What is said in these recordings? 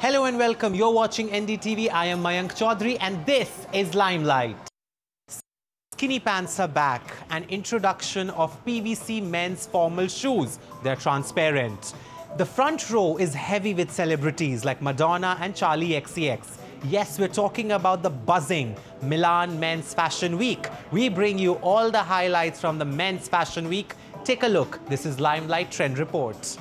Hello and welcome. You're watching NDTV. I am Mayank Chaudhary and this is Limelight. Skinny pants are back. An introduction of PVC men's formal shoes. They're transparent. The front row is heavy with celebrities like Madonna and Charli XCX. Yes, we're talking about the buzzing Milan Men's Fashion Week. We bring you all the highlights from the Men's Fashion Week. Take a look. This is Limelight Trend Report.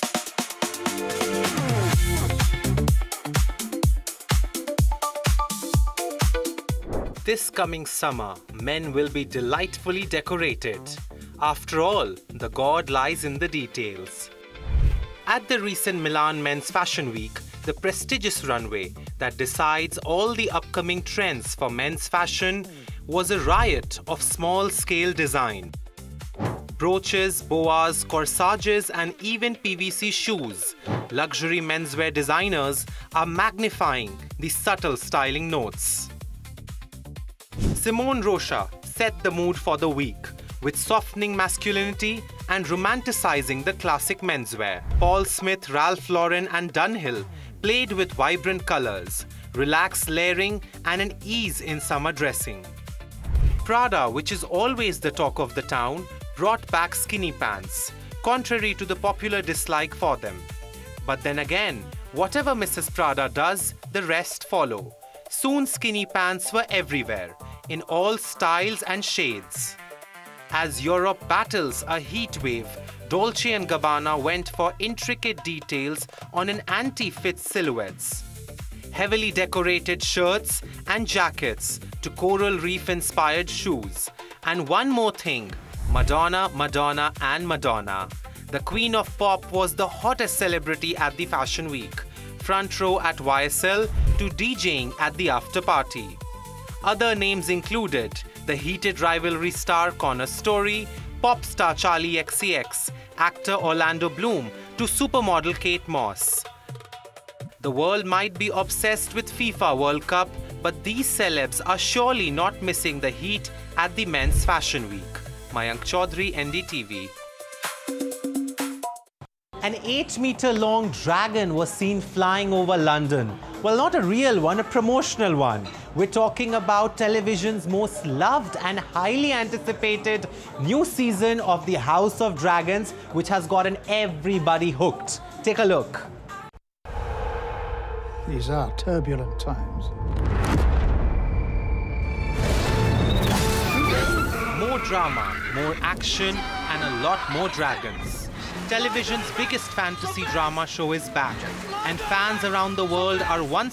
This coming summer, men will be delightfully decorated. After all, the god lies in the details. At the recent Milan Men's Fashion Week, the prestigious runway that decides all the upcoming trends for men's fashion was a riot of small-scale design. Brooches, boas, corsages and even PVC shoes, luxury menswear designers are magnifying the subtle styling notes. Simone Rocha set the mood for the week with softening masculinity and romanticizing the classic menswear. Paul Smith, Ralph Lauren and Dunhill played with vibrant colors, relaxed layering and an ease in summer dressing. Prada, which is always the talk of the town, brought back skinny pants, contrary to the popular dislike for them. But then again, whatever Mrs. Prada does, the rest follow. Soon skinny pants were everywhere, in all styles and shades. As Europe battles a heat wave, Dolce & Gabbana went for intricate details on an anti-fit silhouettes. Heavily decorated shirts and jackets to coral reef-inspired shoes. And one more thing, Madonna, Madonna and Madonna. The queen of pop was the hottest celebrity at the Fashion Week. Front row at YSL to DJing at the after party. Other names included the heated rivalry star Connor Story, pop star Charli XCX, actor Orlando Bloom to supermodel Kate Moss. The world might be obsessed with FIFA World Cup, but these celebs are surely not missing the heat at the Men's Fashion Week. Mayank Chaudhary, NDTV. An 8-meter-long dragon was seen flying over London. Well, not a real one, a promotional one. We're talking about television's most loved and highly anticipated new season of The House of Dragons, which has gotten everybody hooked. Take a look. These are turbulent times. More drama, more action, and a lot more dragons. Television's biggest fantasy drama show is back, and fans around the world are once